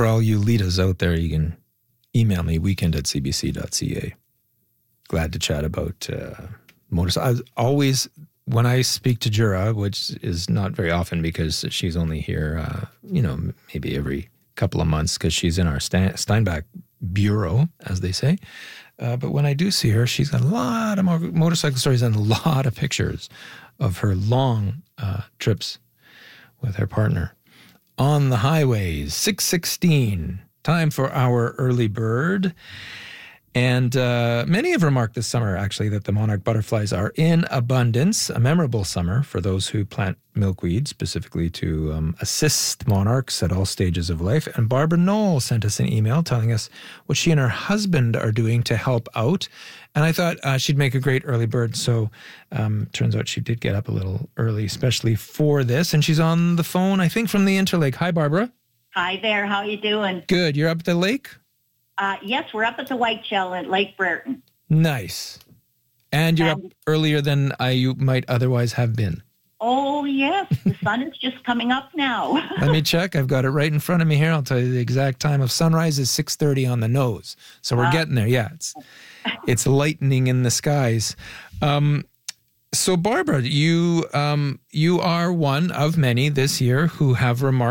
for all you leaders out there, you can email me, weekend@cbc.ca. Glad to chat about motorcycles. Always, when I speak to Jura, which is not very often because she's only here, maybe every couple of months because she's in our Steinbach bureau, as they say. But when I do see her, she's got a lot of motorcycle stories and a lot of pictures of her long trips with her partner. On the highways, 6:16, time for our early bird. And many have remarked this summer, actually, that the monarch butterflies are in abundance. A memorable summer for those who plant milkweed, specifically to assist monarchs at all stages of life. And Barbara Knoll sent us an email telling us what she and her husband are doing to help out. And I thought she'd make a great early bird. So turns out she did get up a little early, especially for this. And she's on the phone, I think, from the Interlake. Hi, Barbara. Hi there. How you doing? Good. You're up at the lake? Yes, we're up at the Whiteshell at Lake Brereton. Nice. And you're up earlier than you might otherwise have been. Oh, yes. The sun is just coming up now. Let me check. I've got it right in front of me here. I'll tell you the exact time of sunrise is 6:30 on the nose. So we're getting there. Yeah, it's lightening in the skies. So, Barbara, you are one of many this year who have remarked